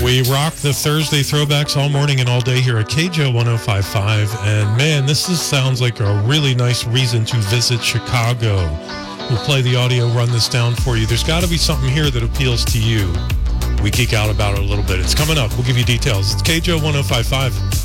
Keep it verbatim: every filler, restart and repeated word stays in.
We rock the Thursday throwbacks all morning and all day here at K J O one oh five point five. And man, this is, sounds like a really nice reason to visit Chicago. We'll play the audio, run this down for you. There's got to be something here that appeals to you. We geek out about it a little bit. It's coming up. We'll give you details. It's K J O one oh five point five.